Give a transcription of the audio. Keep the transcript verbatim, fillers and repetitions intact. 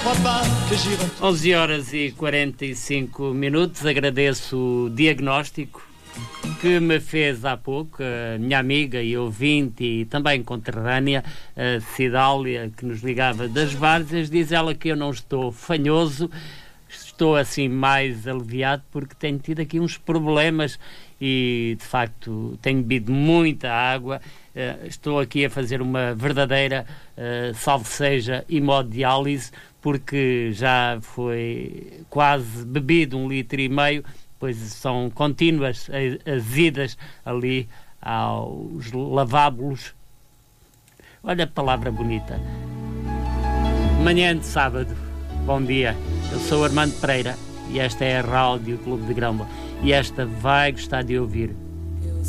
onze horas e quarenta e cinco minutos. Agradeço o diagnóstico que me fez há pouco a minha amiga e ouvinte e também conterrânea, a Cidália, que nos ligava das Várzeas. Diz ela que eu não estou fanhoso, estou assim mais aliviado porque tenho tido aqui uns problemas e de facto tenho bebido muita água. Uh, estou aqui a fazer uma verdadeira, uh, salve seja, hemodiálise, porque já foi quase bebido um litro e meio, pois são contínuas as idas ali aos lavabos. Olha a palavra bonita. Manhã de sábado, bom dia, eu sou Armando Pereira e esta é a Rádio Clube de Grão e esta vai gostar de ouvir.